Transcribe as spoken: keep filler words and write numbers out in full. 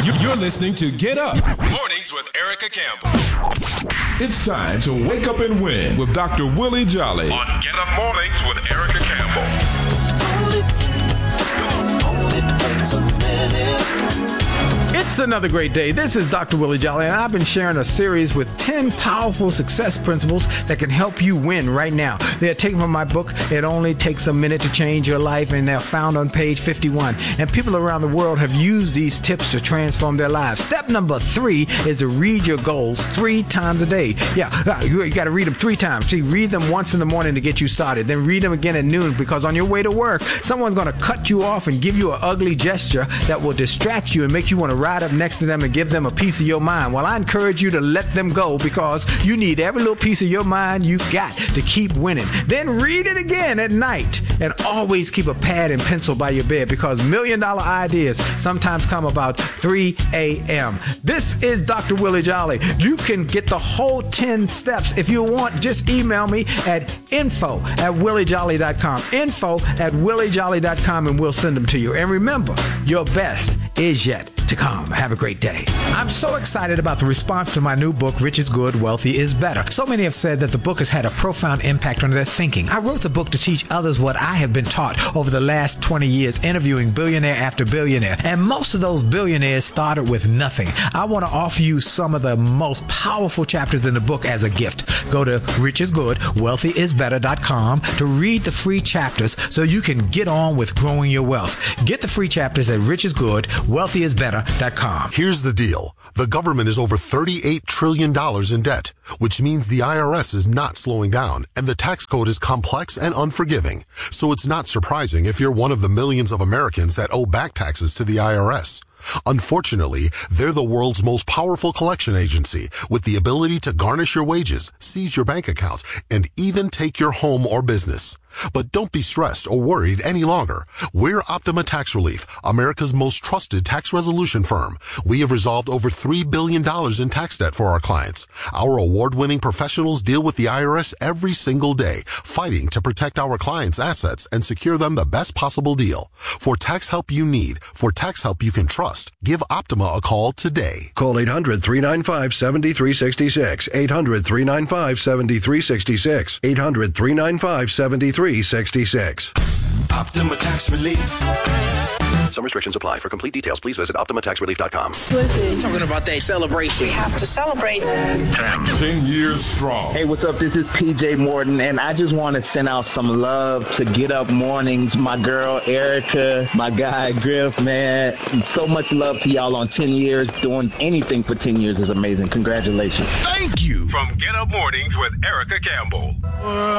You're listening to Get Up Mornings with Erica Campbell. It's time to wake up and win with Doctor Willie Jolly on Get Up Mornings with Erica Campbell. It's another great day. This is Doctor Willie Jolly, and I've been sharing a series with ten powerful success principles that can help you win right now. They're taken from my book, It Only Takes a Minute to Change Your Life, and they're found on page fifty-one. And people around the world have used these tips to transform their lives. Step number three is to read your goals three times a day. Yeah, you, you got to read them three times. See, read them once in the morning to get you started. Then read them again at noon, because on your way to work, someone's going to cut you off and give you an ugly gesture that will distract you and make you want to ride up next to them and give them a piece of your mind. Well, I encourage you to let them go, because you need every little piece of your mind you got to keep winning. Then read it again at night, and always keep a pad and pencil by your bed, because million dollar ideas sometimes come about three a.m. This is Doctor Willie Jolly. You can get the whole ten steps if you want. Just email me at info at willie jolly dot com. Info at willie jolly dot com, and we'll send them to you. And remember, your best is yet to come. Have a great day. I'm so excited about the response to my new book, Rich is Good, Wealthy is Better. So many have said that the book has had a profound impact on their thinking. I wrote the book to teach others what I have been taught over the last twenty years, interviewing billionaire after billionaire. And most of those billionaires started with nothing. I want to offer you some of the most powerful chapters in the book as a gift. Go to rich is good wealthy is better dot com to read the free chapters so you can get on with growing your wealth. Get the free chapters at rich is good wealthy is better dot com. Here's the deal. The government is over thirty-eight trillion dollars in debt, which means the I R S is not slowing down, and the tax code is complex and unforgiving. So it's not surprising if you're one of the millions of Americans that owe back taxes to the I R S. Unfortunately, they're the world's most powerful collection agency, with the ability to garnish your wages, seize your bank accounts, and even take your home or business. But don't be stressed or worried any longer. We're Optima Tax Relief, America's most trusted tax resolution firm. We have resolved over three billion dollars in tax debt for our clients. Our award-winning professionals deal with the I R S every single day, fighting to protect our clients' assets and secure them the best possible deal. For tax help you need, for tax help you can trust, give Optima a call today. Call eight hundred, three nine five, seven three six six, eight hundred, three nine five, seven three six six, eight hundred, three nine five, seven three six six. Optima Tax Relief. Some restrictions apply. For complete details, please visit optima tax relief dot com. Listen, talking about that celebration. We have to celebrate. ten. ten years strong. Hey, what's up? This is P J Morton, and I just want to send out some love to Get Up Mornings. My girl, Erica, my guy, Griff, man. So much love to y'all on ten years. Doing anything for ten years is amazing. Congratulations. Thank you. From Get Up Mornings with Erica Campbell.